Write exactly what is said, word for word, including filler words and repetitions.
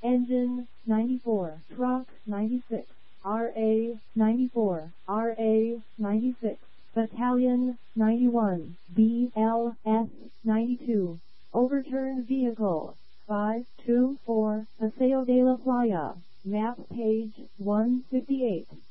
Engine, ninety-four. Truck, ninety-six. R A, ninety-four. R A, ninety-six. Battalion, ninety-one. B L S, ninety-two. Overturned vehicle, five two four. Paseo de la Playa. Map page, one fifty-eight.